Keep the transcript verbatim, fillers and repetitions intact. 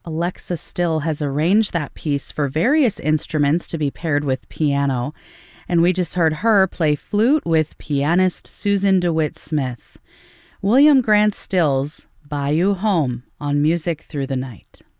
Alexa Still has arranged that piece for various instruments to be paired with piano, and we just heard her play flute with pianist Susan DeWitt Smith. William Grant Stills, Bayou Home on Music Through the Night.